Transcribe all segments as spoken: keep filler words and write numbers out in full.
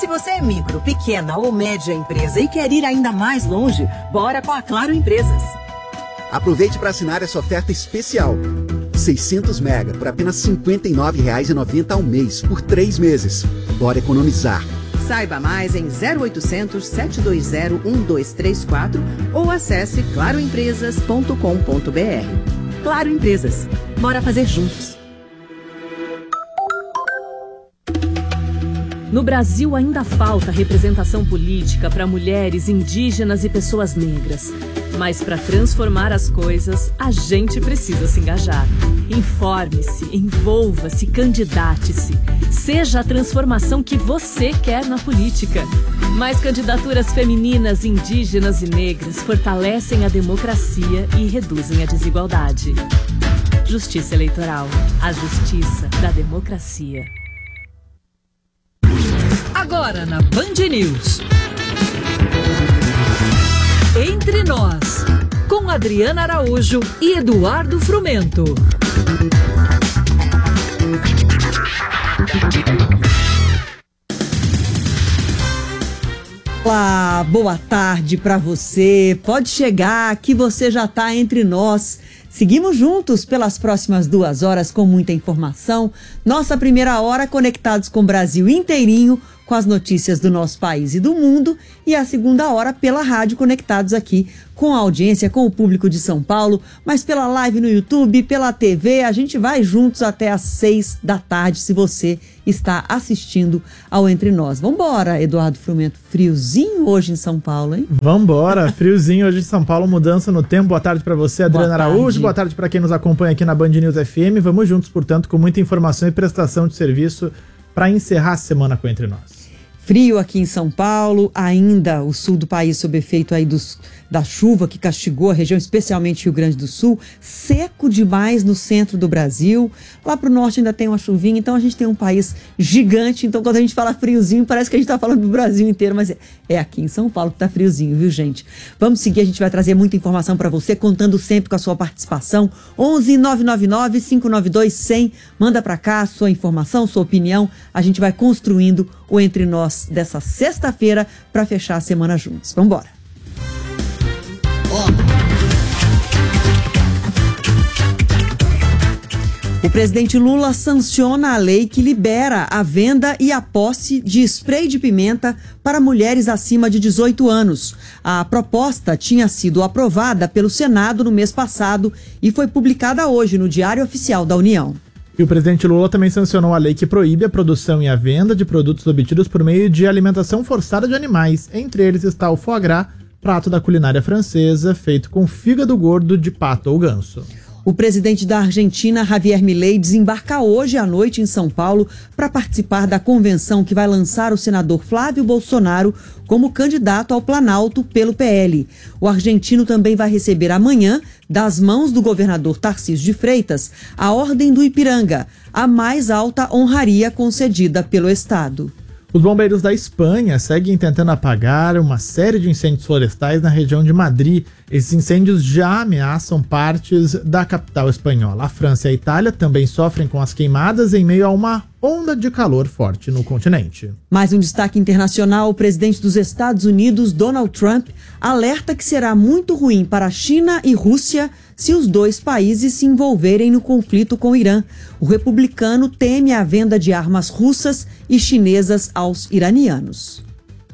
Se você é micro, pequena ou média empresa e quer ir ainda mais longe, bora com a Claro Empresas. Aproveite para assinar essa oferta especial. seiscentos mega por apenas cinquenta e nove reais e noventa centavos ao mês, por três meses. Bora economizar. Saiba mais em zero oitocentos, sete dois zero, um dois três quatro ou acesse claro empresas ponto com ponto b r. Claro Empresas. Bora fazer juntos. No Brasil ainda falta representação política para mulheres, indígenas e pessoas negras. Mas para transformar as coisas, a gente precisa se engajar. Informe-se, envolva-se, candidate-se. Seja a transformação que você quer na política. Mais candidaturas femininas, indígenas e negras fortalecem a democracia e reduzem a desigualdade. Justiça Eleitoral. A justiça da democracia. Agora na Band News. Entre Nós, com Adriana Araújo e Eduardo Frumento. Olá, boa tarde para você. Pode chegar que você já está entre nós. Seguimos juntos pelas próximas duas horas com muita informação. Nossa primeira hora conectados com o Brasil inteirinho, com as notícias do nosso país e do mundo, e a segunda hora pela rádio, conectados aqui com a audiência, com o público de São Paulo, mas pela live no YouTube, pela T V, a gente vai juntos até às seis da tarde, se você está assistindo ao Entre Nós. Vambora, Eduardo Frumento, friozinho hoje em São Paulo, hein? Vambora, friozinho hoje em São Paulo, mudança no tempo. Boa tarde para você, Adriana Araújo, boa tarde para quem nos acompanha aqui na Band News F M. Vamos juntos, portanto, com muita informação e prestação de serviço para encerrar a semana com Entre Nós. Frio aqui em São Paulo, ainda o sul do país sob efeito aí dos, da chuva que castigou a região, especialmente Rio Grande do Sul. Seco demais no centro do Brasil. Lá pro norte ainda tem uma chuvinha, então a gente tem um país gigante. Então quando a gente fala friozinho, parece que a gente tá falando do Brasil inteiro, mas é, é aqui em São Paulo que tá friozinho, viu, gente? Vamos seguir, a gente vai trazer muita informação para você, contando sempre com a sua participação. onze nove nove nove, cinco nove dois, cem. Manda para cá a sua informação, sua opinião. A gente vai construindo o Entre Nós dessa sexta-feira para fechar a semana juntos. Vamos embora. O presidente Lula sanciona a lei que libera a venda e a posse de spray de pimenta para mulheres acima de dezoito anos. A proposta tinha sido aprovada pelo Senado no mês passado e foi publicada hoje no Diário Oficial da União. E o presidente Lula também sancionou a lei que proíbe a produção e a venda de produtos obtidos por meio de alimentação forçada de animais. Entre eles está o foie gras, prato da culinária francesa, feito com fígado gordo de pato ou ganso. O presidente da Argentina, Javier Milei, desembarca hoje à noite em São Paulo para participar da convenção que vai lançar o senador Flávio Bolsonaro como candidato ao Planalto pelo P L. O argentino também vai receber amanhã, das mãos do governador Tarcísio de Freitas, a Ordem do Ipiranga, a mais alta honraria concedida pelo Estado. Os bombeiros da Espanha seguem tentando apagar uma série de incêndios florestais na região de Madrid. Esses incêndios já ameaçam partes da capital espanhola. A França e a Itália também sofrem com as queimadas em meio a uma onda de calor forte no continente. Mais um destaque internacional: o presidente dos Estados Unidos, Donald Trump, alerta que será muito ruim para a China e Rússia se os dois países se envolverem no conflito com o Irã. O republicano teme a venda de armas russas e chinesas aos iranianos.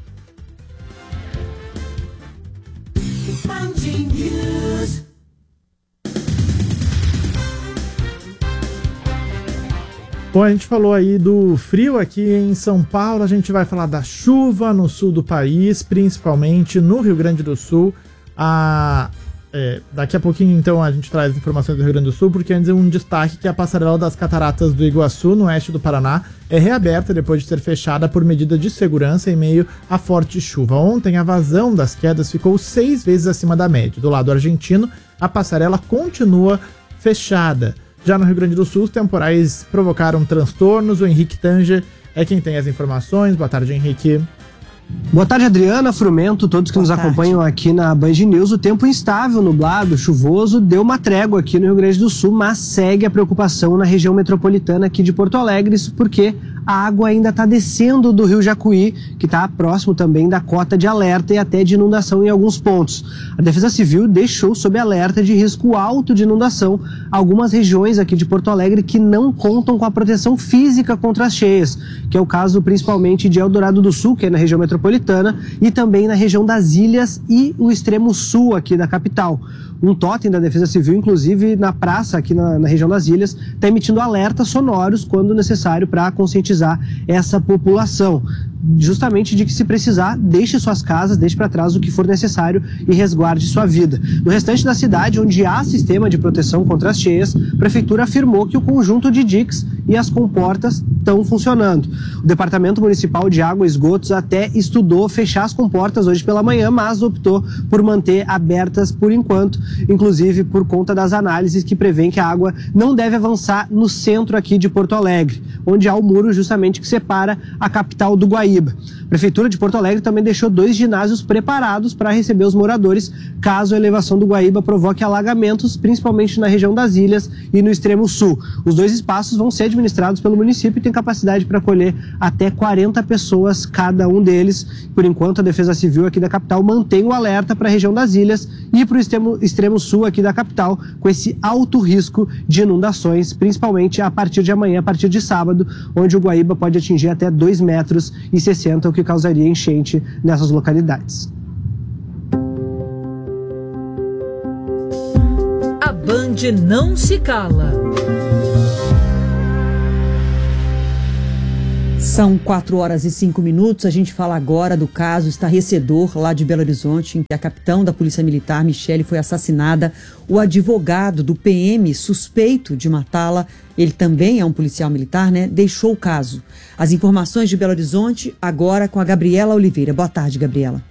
Bom, a gente falou aí do frio aqui em São Paulo, a gente vai falar da chuva no sul do país, principalmente no Rio Grande do Sul. A, é, daqui a pouquinho, então, a gente traz informações do Rio Grande do Sul, porque antes um destaque que a passarela das Cataratas do Iguaçu, no oeste do Paraná, é reaberta depois de ser fechada por medida de segurança em meio à forte chuva. Ontem, a vazão das quedas ficou seis vezes acima da média. Do lado argentino, a passarela continua fechada. Já no Rio Grande do Sul, os temporais provocaram transtornos. O Henrique Tanger é quem tem as informações. Boa tarde, Henrique. Boa tarde, Adriana, Frumento, todos que Boa nos tarde. acompanham aqui na Band News. O tempo instável, nublado, chuvoso, deu uma trégua aqui no Rio Grande do Sul, mas segue a preocupação na região metropolitana aqui de Porto Alegre, porque a água ainda está descendo do rio Jacuí, que está próximo também da cota de alerta e até de inundação em alguns pontos. A Defesa Civil deixou sob alerta de risco alto de inundação algumas regiões aqui de Porto Alegre que não contam com a proteção física contra as cheias, que é o caso principalmente de Eldorado do Sul, que é na região metropolitana, e também na região das Ilhas e o extremo sul aqui da capital. Um totem da Defesa Civil, inclusive na praça aqui na, na região das Ilhas, está emitindo alertas sonoros quando necessário para conscientizar essa população. Justamente de que, se precisar, deixe suas casas, deixe para trás o que for necessário e resguarde sua vida. No restante da cidade, onde há sistema de proteção contra as cheias, a Prefeitura afirmou que o conjunto de diques e as comportas estão funcionando. O Departamento Municipal de Água e Esgotos até estudou fechar as comportas hoje pela manhã, mas optou por manter abertas por enquanto, inclusive por conta das análises que prevêem que a água não deve avançar no centro aqui de Porto Alegre, onde há o muro justamente que separa a capital do Guaíba. A Prefeitura de Porto Alegre também deixou dois ginásios preparados para receber os moradores, caso a elevação do Guaíba provoque alagamentos, principalmente na região das Ilhas e no extremo sul. Os dois espaços vão ser administrados pelo município e têm capacidade para acolher até quarenta pessoas cada um deles. Por enquanto, a Defesa Civil aqui da capital mantém o alerta para a região das Ilhas e para o extremo, extremo sul aqui da capital, com esse alto risco de inundações, principalmente a partir de amanhã, a partir de sábado, onde o Guaíba pode atingir até dois metros e sessenta, o que causaria enchente nessas localidades. A Band não se cala. São quatro horas e cinco minutos. A gente fala agora do caso estarrecedor lá de Belo Horizonte, em que a capitã da Polícia Militar, Michele, foi assassinada. O advogado do P M, suspeito de matá-la, ele também é um policial militar, né? Deixou o caso. As informações de Belo Horizonte, agora com a Gabriela Oliveira. Boa tarde, Gabriela.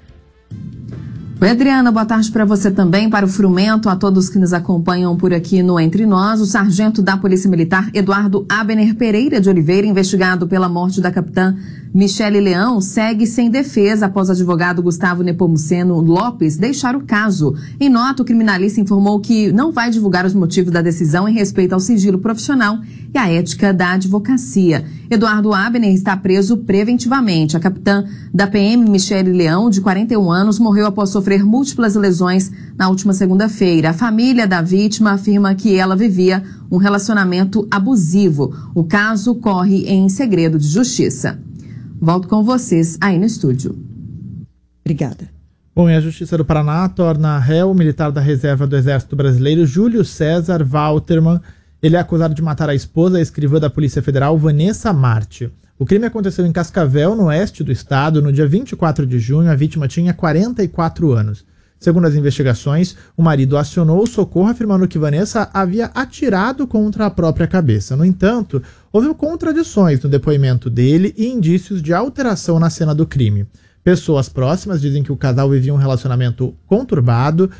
Oi, Adriana, boa tarde para você também, para o Frumento, a todos que nos acompanham por aqui no Entre Nós. O sargento da Polícia Militar, Eduardo Abner Pereira de Oliveira, investigado pela morte da capitã Michele Leão, segue sem defesa após o advogado Gustavo Nepomuceno Lopes deixar o caso. Em nota, o criminalista informou que não vai divulgar os motivos da decisão em respeito ao sigilo profissional e à ética da advocacia. Eduardo Abner está preso preventivamente. A capitã da P M, Michele Leão, de quarenta e um anos, morreu após sofrer múltiplas lesões na última segunda-feira. A família da vítima afirma que ela vivia um relacionamento abusivo. O caso corre em segredo de justiça. Volto com vocês aí no estúdio. Obrigada. Bom, e a Justiça do Paraná torna réu o militar da reserva do Exército Brasileiro, Júlio César Walterman. Ele é acusado de matar a esposa, a escrivã da Polícia Federal, Vanessa Marte. O crime aconteceu em Cascavel, no oeste do estado, no dia vinte e quatro de junho. A vítima tinha quarenta e quatro anos. Segundo as investigações, o marido acionou o socorro afirmando que Vanessa havia atirado contra a própria cabeça. No entanto, houve contradições no depoimento dele e indícios de alteração na cena do crime. Pessoas próximas dizem que o casal vivia um relacionamento conturbado.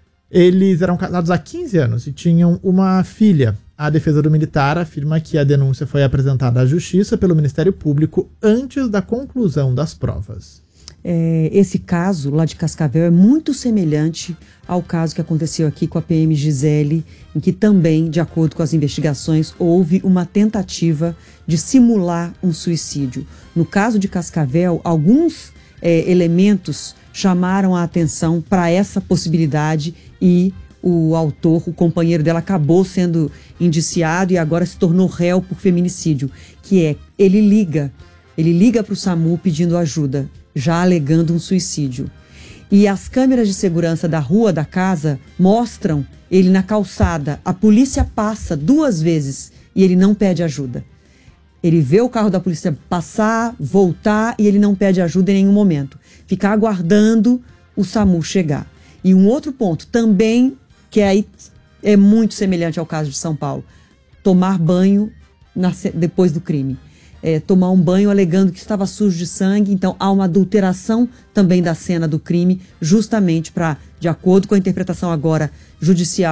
Eles eram casados há quinze anos e tinham uma filha. A defesa do militar afirma que a denúncia foi apresentada à Justiça pelo Ministério Público antes da conclusão das provas. É, esse caso lá de Cascavel é muito semelhante ao caso que aconteceu aqui com a P M Gisele, em que também, de acordo com as investigações, houve uma tentativa de simular um suicídio. No caso de Cascavel, alguns é, elementos chamaram a atenção para essa possibilidade e o autor, o companheiro dela, acabou sendo indiciado e agora se tornou réu por feminicídio, que é, ele liga, ele liga para o SAMU pedindo ajuda, já alegando um suicídio. E as câmeras de segurança da rua da casa mostram ele na calçada. A polícia passa duas vezes e ele não pede ajuda. Ele vê o carro da polícia passar, voltar e ele não pede ajuda em nenhum momento. Fica aguardando o SAMU chegar. E um outro ponto também, que aí é muito semelhante ao caso de São Paulo, tomar banho na, depois do crime. É, tomar um banho alegando que estava sujo de sangue, então há uma adulteração também da cena do crime, justamente para, de acordo com a interpretação agora judicial,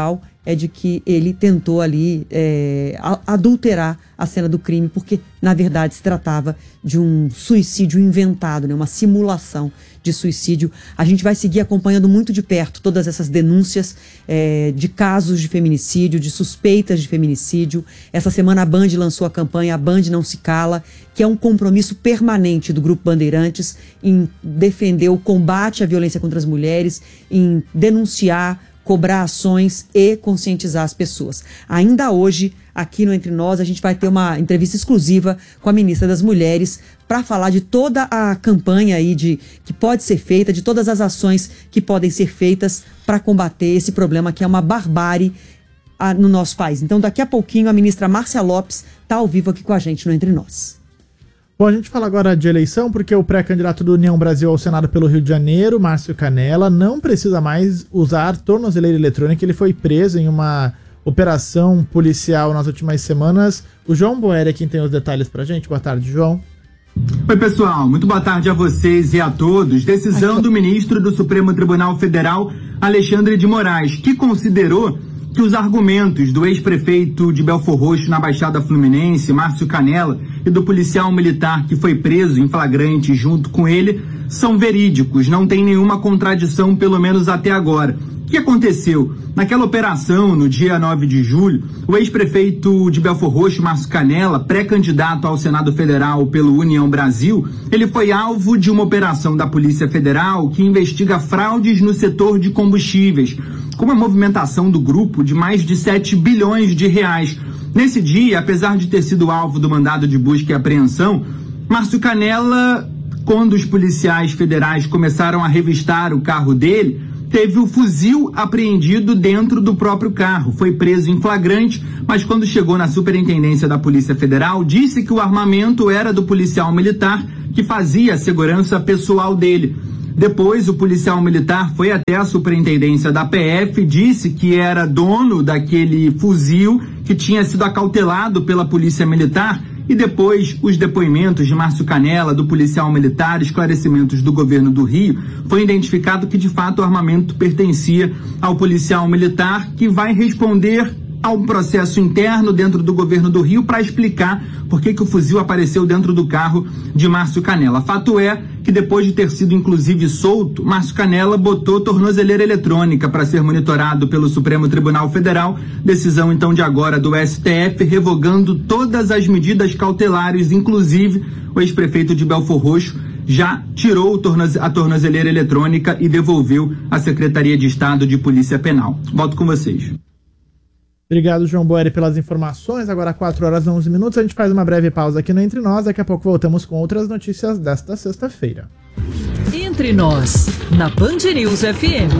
é de que ele tentou ali é, adulterar a cena do crime, porque na verdade se tratava de um suicídio inventado, né, uma simulação de suicídio. A gente vai seguir acompanhando muito de perto todas essas denúncias é, de casos de feminicídio, de suspeitas de feminicídio. Essa semana a Band lançou a campanha A Band Não Se Cala, que é um compromisso permanente do Grupo Bandeirantes em defender o combate à violência contra as mulheres, em denunciar, cobrar ações e conscientizar as pessoas. Ainda hoje, aqui no Entre Nós, a gente vai ter uma entrevista exclusiva com a ministra das Mulheres para falar de toda a campanha aí de, que pode ser feita, de todas as ações que podem ser feitas para combater esse problema que é uma barbárie a, no nosso país. Então, daqui a pouquinho, a ministra Márcia Lopes está ao vivo aqui com a gente no Entre Nós. Bom, a gente fala agora de eleição, porque o pré-candidato do União Brasil ao Senado pelo Rio de Janeiro, Márcio Canella, não precisa mais usar tornozeleira eletrônica. Ele foi preso em uma operação policial nas últimas semanas. O João Boeri é quem tem os detalhes pra gente. Boa tarde, João. Oi, pessoal. Muito boa tarde a vocês e a todos. Decisão do ministro do Supremo Tribunal Federal, Alexandre de Moraes, que considerou que os argumentos do ex-prefeito de Belfor Roxo na Baixada Fluminense, Márcio Canella, e do policial militar que foi preso em flagrante junto com ele, são verídicos, não tem nenhuma contradição, pelo menos até agora. O que aconteceu? Naquela operação, no dia nove de julho, o ex-prefeito de Belfor Roxo, Márcio Canella, pré-candidato ao Senado Federal pelo União Brasil, ele foi alvo de uma operação da Polícia Federal que investiga fraudes no setor de combustíveis, com uma movimentação do grupo de mais de sete bilhões de reais. Nesse dia, apesar de ter sido alvo do mandado de busca e apreensão, Márcio Canella, quando os policiais federais começaram a revistar o carro dele, teve o fuzil apreendido dentro do próprio carro. Foi preso em flagrante, mas quando chegou na Superintendência da Polícia Federal, disse que o armamento era do policial militar que fazia a segurança pessoal dele. Depois, o policial militar foi até a Superintendência da P F, disse que era dono daquele fuzil que tinha sido acautelado pela Polícia Militar. E depois, os depoimentos de Márcio Canella, do policial militar, esclarecimentos do governo do Rio, foi identificado que, de fato, o armamento pertencia ao policial militar, que vai responder a um processo interno dentro do governo do Rio para explicar por que que o fuzil apareceu dentro do carro de Márcio Canella. Fato é que, depois de ter sido inclusive solto, Márcio Canella botou tornozeleira eletrônica para ser monitorado pelo Supremo Tribunal Federal, decisão então de agora do S T F, revogando todas as medidas cautelares, inclusive o ex-prefeito de Belfor Roxo já tirou a tornozeleira eletrônica e devolveu à Secretaria de Estado de Polícia Penal. Volto com vocês. Obrigado, João Boeri, pelas informações. Agora, quatro horas e onze minutos, a gente faz uma breve pausa aqui no Entre Nós. Daqui a pouco voltamos com outras notícias desta sexta-feira. Entre Nós, na Band News F M.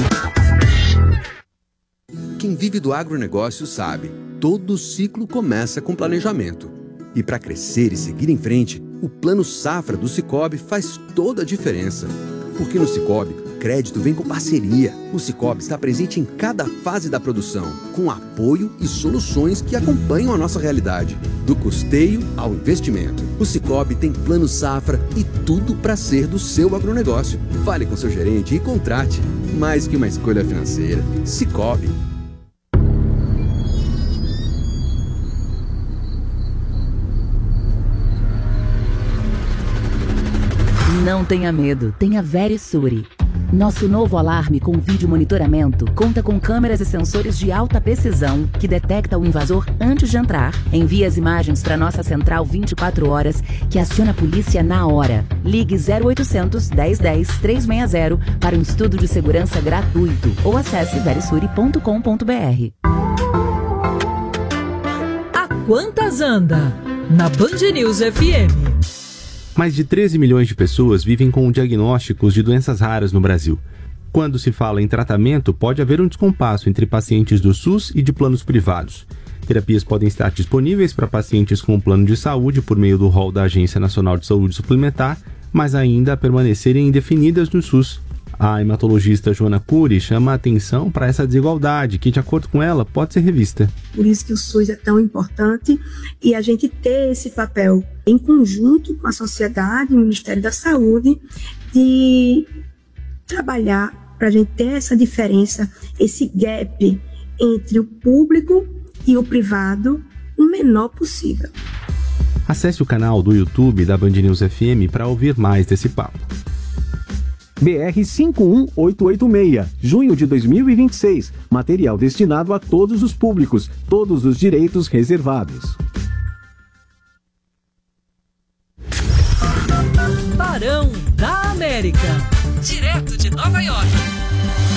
Quem vive do agronegócio sabe, todo ciclo começa com planejamento. E para crescer e seguir em frente, o Plano Safra do Sicoob faz toda a diferença. Porque no Sicoob, crédito vem com parceria. O Sicoob está presente em cada fase da produção, com apoio e soluções que acompanham a nossa realidade, do custeio ao investimento. O Sicoob tem Plano Safra e tudo para ser do seu agronegócio. Fale com seu gerente e contrate. Mais que uma escolha financeira, Sicoob. Não tenha medo, tenha Verisure. Nosso novo alarme com vídeo monitoramento conta com câmeras e sensores de alta precisão que detecta o invasor antes de entrar. Envia as imagens para nossa central vinte e quatro horas, que aciona a polícia na hora. Ligue zero oitocentos, dez dez, trezentos e sessenta para um estudo de segurança gratuito ou acesse verisure ponto com ponto b r. A Quantas Anda? Na Band News F M. Mais de treze milhões de pessoas vivem com diagnósticos de doenças raras no Brasil. Quando se fala em tratamento, pode haver um descompasso entre pacientes do SUS e de planos privados. Terapias podem estar disponíveis para pacientes com plano de saúde por meio do rol da Agência Nacional de Saúde Suplementar, mas ainda permanecerem indefinidas no SUS. A hematologista Joana Cury chama a atenção para essa desigualdade, que, de acordo com ela, pode ser revista. Por isso que o SUS é tão importante e a gente ter esse papel em conjunto com a sociedade, o Ministério da Saúde, de trabalhar para a gente ter essa diferença, esse gap entre o público e o privado o menor possível. Acesse o canal do YouTube da Band News F M para ouvir mais desse papo. B R cinco um oito oito seis, junho de dois mil e vinte e seis. Material destinado a todos os públicos, todos os direitos reservados. Barão da América, direto de Nova York.